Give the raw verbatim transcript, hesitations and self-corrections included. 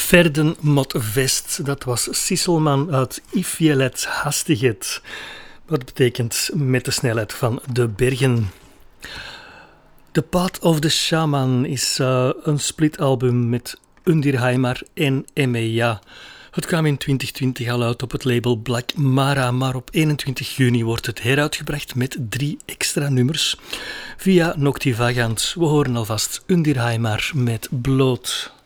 Verden mot vest, dat was Sisselman uit Ifjelet Hastiget. Wat betekent met de snelheid van de bergen. The Path of the Shaman is uh, een splitalbum met Undirheimer en Emeya. Het kwam in twintig twintig al uit op het label Black Mara, maar op eenentwintig juni wordt het heruitgebracht met drie extra nummers via Noctivagant. We horen alvast Undirheimer met Bloot.